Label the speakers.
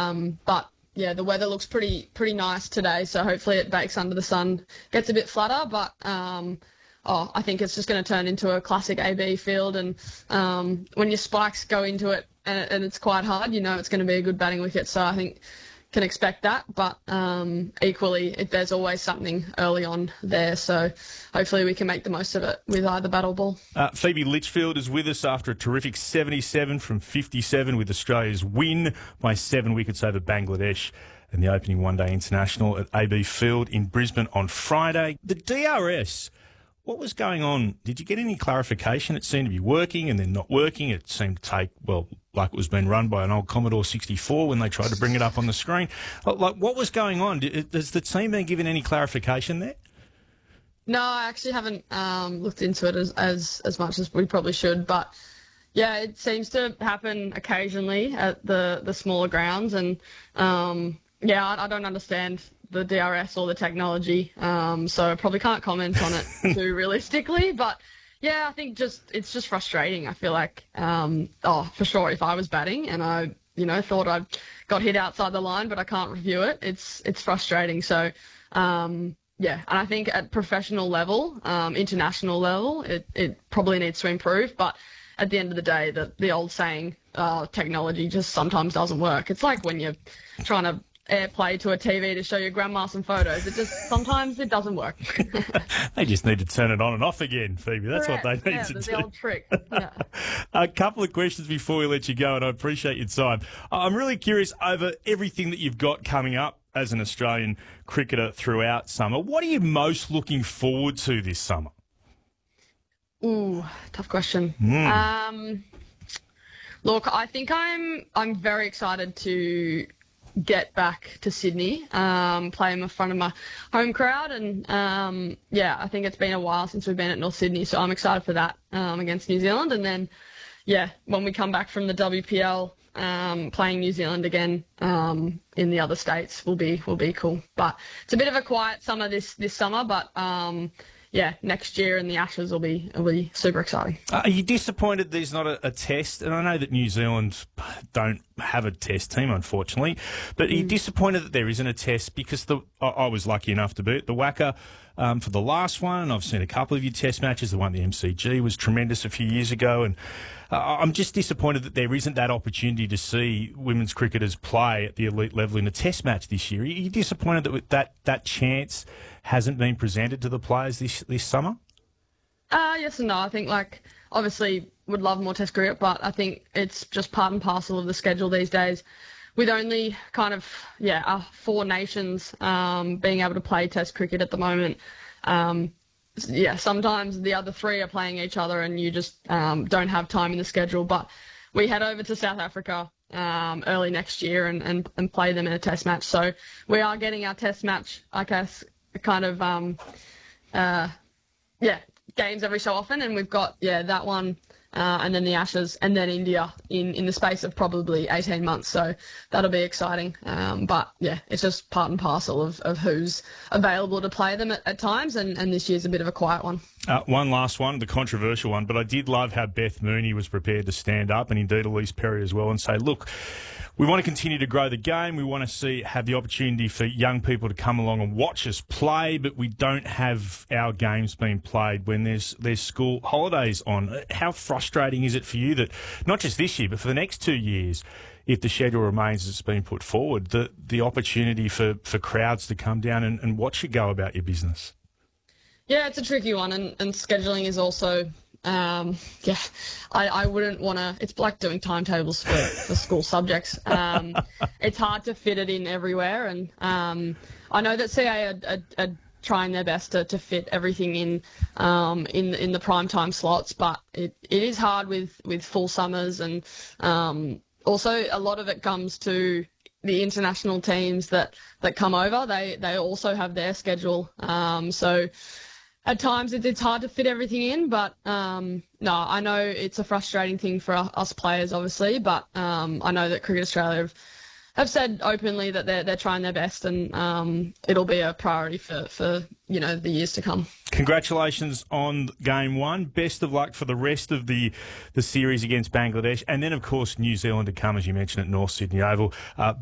Speaker 1: But yeah, the weather looks pretty nice today, so hopefully it bakes under the sun, gets a bit flatter, but I think it's just going to turn into a classic AB field, and when your spikes go into it and it's quite hard, it's going to be a good batting wicket, so I think can expect that, but equally there's always something early on there, so hopefully we can make the most of it with either battle ball.
Speaker 2: Phoebe Litchfield is with us after a terrific 77 from 57 with Australia's win by 7 wickets over Bangladesh and the opening one-day international at AB Field in Brisbane on Friday. The DRS, what was going on? Did you get any clarification? It seemed to be working and then not working. It seemed to take, like it was being run by an old Commodore 64 when they tried to bring it up on the screen. Like, what was going on? Has the team been given any clarification there?
Speaker 1: No, I actually haven't looked into it as much as we probably should. But, yeah, it seems to happen occasionally at the smaller grounds. And, I don't understand the DRS or the technology, so I probably can't comment on it too realistically. But, yeah, I think it's just frustrating. I feel like, for sure, if I was batting and I, thought I got hit outside the line, but I can't review it, it's frustrating. So, and I think at professional level, international level, it probably needs to improve. But at the end of the day, the old saying, technology just sometimes doesn't work. It's like when you're trying to airplay to a TV to show your grandma some photos. Sometimes it doesn't work.
Speaker 2: They just need to turn it on and off again, Phoebe. That's
Speaker 1: Correct.
Speaker 2: what they need to do.
Speaker 1: The old trick. Yeah.
Speaker 2: A couple of questions before we let you go, and I appreciate your time. I'm really curious over everything that you've got coming up as an Australian cricketer throughout summer. What are you most looking forward to this summer?
Speaker 1: Ooh, tough question. Look, I think I'm very excited to get back to Sydney, play in front of my home crowd, and I think it's been a while since we've been at North Sydney, so I'm excited for that against New Zealand. And then, when we come back from the WPL, playing New Zealand again in the other states will be cool. But it's a bit of a quiet summer this summer, but next year in the Ashes will be super exciting.
Speaker 2: Are you disappointed there's not a test? And I know that New Zealand don't have a test team, unfortunately, but are you disappointed that there isn't a test? Because I was lucky enough to be at the WACA for the last one. I've seen a couple of your test matches. The one at the MCG was tremendous a few years ago, and I'm just disappointed that there isn't that opportunity to see women's cricketers play at the elite level in a test match this year. Are you disappointed that that chance hasn't been presented to the players this summer?
Speaker 1: Yes and no. I think, obviously would love more test cricket, but I think it's just part and parcel of the schedule these days. With only kind of, four nations being able to play test cricket at the moment, sometimes the other three are playing each other and you just don't have time in the schedule. But we head over to South Africa early next year and play them in a test match. So we are getting our test match, I guess, kind of, games every so often. And we've got, that one and then the Ashes and then India in the space of probably 18 months. So that'll be exciting. But it's just part and parcel of who's available to play them at times. And this year's a bit of a quiet one.
Speaker 2: One last one, the controversial one, but I did love how Beth Mooney was prepared to stand up, and indeed Elise Perry as well, and say, look, we want to continue to grow the game. We want to have the opportunity for young people to come along and watch us play, but we don't have our games being played when there's school holidays on. How frustrating is it for you that not just this year, but for the next 2 years, if the schedule remains as it's been put forward, the opportunity for crowds to come down and watch you go about your business?
Speaker 1: Yeah, it's a tricky one, and scheduling is also, I wouldn't want to, it's like doing timetables for school subjects. It's hard to fit it in everywhere, and I know that CA are trying their best to fit everything in the prime time slots, but it is hard with full summers, and also a lot of it comes to the international teams that come over. They also have their schedule, so at times it's hard to fit everything in, but no, I know it's a frustrating thing for us players, obviously, but I know that Cricket Australia have said openly that they're trying their best, and it'll be a priority for the years to come.
Speaker 2: Congratulations on Game 1. Best of luck for the rest of the series against Bangladesh, and then, of course, New Zealand to come, as you mentioned, at North Sydney Oval.